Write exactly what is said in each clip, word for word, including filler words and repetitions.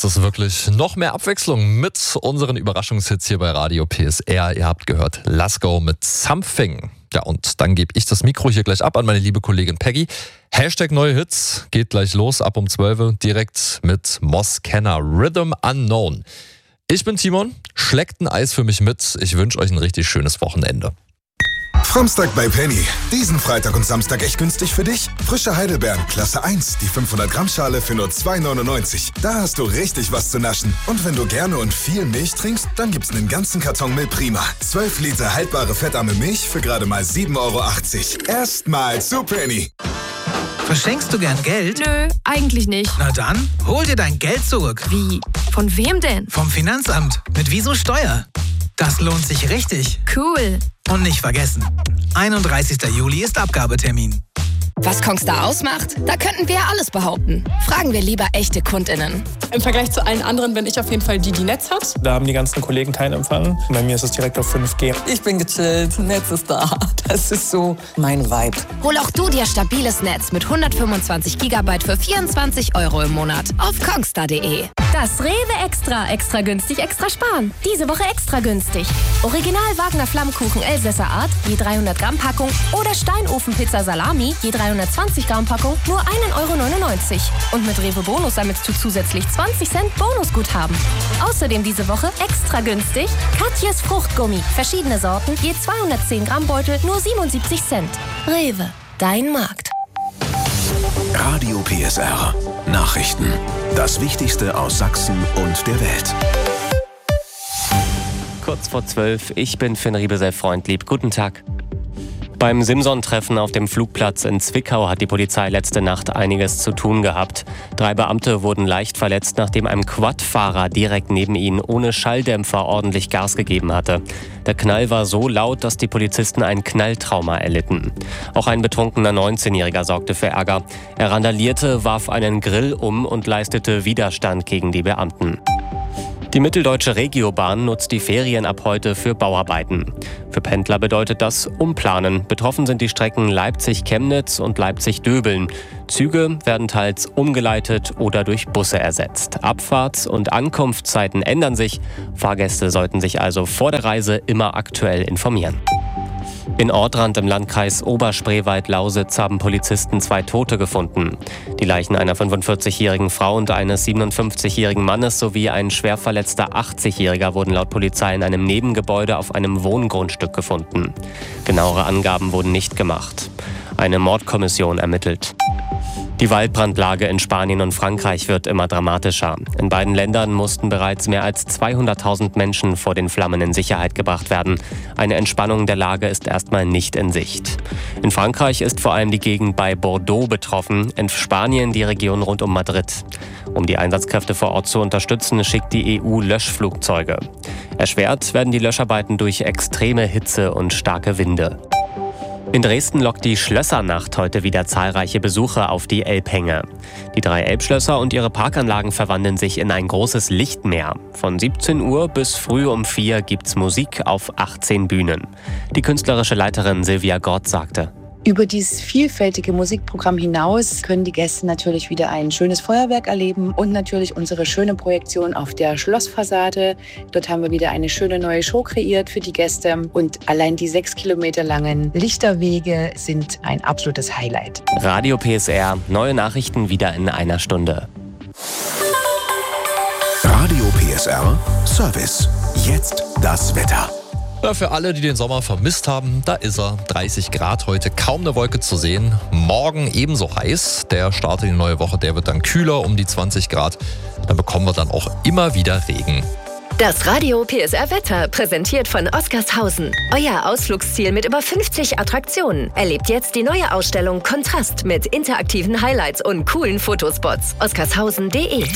es wirklich noch mehr Abwechslung mit unseren Überraschungshits hier bei Radio P S R. Ihr habt gehört, Let's Go mit Something. Ja, und dann gebe ich das Mikro hier gleich ab an meine liebe Kollegin Peggy. Hashtag neue Hits geht gleich los ab um zwölf Uhr direkt mit Moss Kenner, Rhythm Unknown. Ich bin Timon, schleckt ein Eis für mich mit. Ich wünsche euch ein richtig schönes Wochenende. Framstag bei Penny. Diesen Freitag und Samstag echt günstig für dich. Frische Heidelbeeren, Klasse eins, die fünfhundert Gramm Schale für nur zwei neunundneunzig. Da hast du richtig was zu naschen. Und wenn du gerne und viel Milch trinkst, dann gibt's einen ganzen Karton Milch Prima. zwölf Liter haltbare fettarme Milch für gerade mal sieben Euro achtzig. Erstmal zu Penny. Verschenkst du gern Geld? Nö, eigentlich nicht. Na dann, hol dir dein Geld zurück. Wie? Von wem denn? Vom Finanzamt. Mit Wieso Steuer. Das lohnt sich richtig. Cool. Und nicht vergessen, einunddreißigster Juli ist Abgabetermin. Was Kongstar ausmacht? Da könnten wir ja alles behaupten. Fragen wir lieber echte KundInnen. Im Vergleich zu allen anderen bin ich auf jeden Fall die, die Netz hat. Da haben die ganzen Kollegen keinen Empfang. Bei mir ist es direkt auf fünf G. Ich bin gechillt, Netz ist da. Das ist so mein Vibe. Hol auch du dir stabiles Netz mit hundertfünfundzwanzig Gigabyte für vierundzwanzig Euro im Monat auf kongstar punkt de. Das Rewe Extra, extra günstig, extra sparen. Diese Woche extra günstig. Original Wagner Flammkuchen Elsässer Art, je dreihundert Gramm Packung oder Steinofenpizza Salami, je dreihundertzwanzig Gramm Packung, nur ein Euro neunundneunzig. Und mit Rewe Bonus sammelst du zusätzlich zwanzig Cent Bonusguthaben. Außerdem diese Woche extra günstig Katjes Fruchtgummi, verschiedene Sorten, je zweihundertzehn Gramm Beutel, nur siebenundsiebzig Cent. Rewe, dein Markt. Radio P S R. Nachrichten. Das Wichtigste aus Sachsen und der Welt. Kurz vor zwölf, ich bin Finn Riebesell-Freundlieb. Guten Tag. Beim Simson-Treffen auf dem Flugplatz in Zwickau hat die Polizei letzte Nacht einiges zu tun gehabt. Drei Beamte wurden leicht verletzt, nachdem ein Quad-Fahrer direkt neben ihnen ohne Schalldämpfer ordentlich Gas gegeben hatte. Der Knall war so laut, dass die Polizisten ein Knalltrauma erlitten. Auch ein betrunkener neunzehnjähriger sorgte für Ärger. Er randalierte, warf einen Grill um und leistete Widerstand gegen die Beamten. Die Mitteldeutsche Regiobahn nutzt die Ferien ab heute für Bauarbeiten. Für Pendler bedeutet das Umplanen. Betroffen sind die Strecken Leipzig-Chemnitz und Leipzig-Döbeln. Züge werden teils umgeleitet oder durch Busse ersetzt. Abfahrts- und Ankunftszeiten ändern sich. Fahrgäste sollten sich also vor der Reise immer aktuell informieren. In Ortrand im Landkreis Oberspreewald-Lausitz haben Polizisten zwei Tote gefunden. Die Leichen einer fünfundvierzigjährigen Frau und eines siebenundfünfzigjährigen Mannes sowie ein schwer verletzter achtzigjähriger wurden laut Polizei in einem Nebengebäude auf einem Wohngrundstück gefunden. Genauere Angaben wurden nicht gemacht. Eine Mordkommission ermittelt. Die Waldbrandlage in Spanien und Frankreich wird immer dramatischer. In beiden Ländern mussten bereits mehr als zweihunderttausend Menschen vor den Flammen in Sicherheit gebracht werden. Eine Entspannung der Lage ist erstmal nicht in Sicht. In Frankreich ist vor allem die Gegend bei Bordeaux betroffen, in Spanien die Region rund um Madrid. Um die Einsatzkräfte vor Ort zu unterstützen, schickt die E U Löschflugzeuge. Erschwert werden die Löscharbeiten durch extreme Hitze und starke Winde. In Dresden lockt die Schlössernacht heute wieder zahlreiche Besucher auf die Elbhänge. Die drei Elbschlösser und ihre Parkanlagen verwandeln sich in ein großes Lichtmeer. Von siebzehn Uhr bis früh um vier gibt's Musik auf achtzehn Bühnen. Die künstlerische Leiterin Silvia Gott sagte: Über dieses vielfältige Musikprogramm hinaus können die Gäste natürlich wieder ein schönes Feuerwerk erleben und natürlich unsere schöne Projektion auf der Schlossfassade. Dort haben wir wieder eine schöne neue Show kreiert für die Gäste und allein die sechs Kilometer langen Lichterwege sind ein absolutes Highlight. Radio P S R, neue Nachrichten wieder in einer Stunde. Radio P S R Service. Jetzt das Wetter. Ja, für alle, die den Sommer vermisst haben, da ist er. dreißig Grad heute, kaum eine Wolke zu sehen. Morgen ebenso heiß. Der Start in die neue Woche, der wird dann kühler, um die zwanzig Grad. Dann bekommen wir dann auch immer wieder Regen. Das Radio P S R Wetter, präsentiert von Oscarshausen. Euer Ausflugsziel mit über fünfzig Attraktionen. Erlebt jetzt die neue Ausstellung Kontrast mit interaktiven Highlights und coolen Fotospots. oscarshausen punkt de.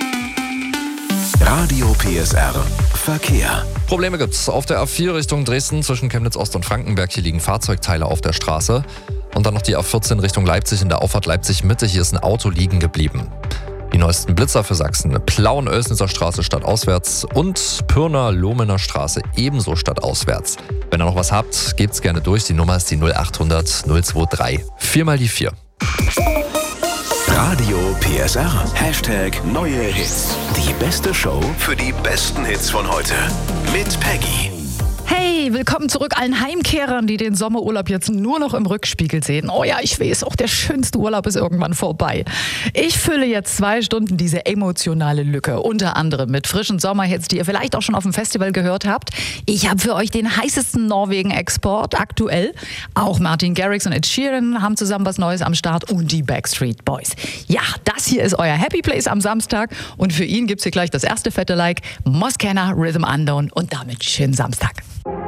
Radio P S R Verkehr. Probleme gibt's. Auf der A vier Richtung Dresden zwischen Chemnitz Ost und Frankenberg. Hier liegen Fahrzeugteile auf der Straße. Und dann noch die A vierzehn Richtung Leipzig in der Auffahrt Leipzig-Mitte. Hier ist ein Auto liegen geblieben. Die neuesten Blitzer für Sachsen. Plauen-Oelsnitzer Straße stadtauswärts und Pirna-Lohmener Straße ebenso stadtauswärts. Wenn ihr noch was habt, gebt's gerne durch. Die Nummer ist die null achthundert null zwei drei. Viermal die vier. Radio P S R. Hashtag neue Hits. Die beste Show für die besten Hits von heute. Mit Peggy. Hey, willkommen zurück allen Heimkehrern, die den Sommerurlaub jetzt nur noch im Rückspiegel sehen. Oh ja, ich weiß, auch der schönste Urlaub ist irgendwann vorbei. Ich fülle jetzt zwei Stunden diese emotionale Lücke, unter anderem mit frischen Sommerhits, die ihr vielleicht auch schon auf dem Festival gehört habt. Ich habe für euch den heißesten Norwegen-Export aktuell. Auch Martin Garrix und Ed Sheeran haben zusammen was Neues am Start und die Backstreet Boys. Ja, das hier ist euer Happy Place am Samstag und für ihn gibt's hier gleich das erste fette Like, Moskena Rhythm Unknown und damit schönen Samstag.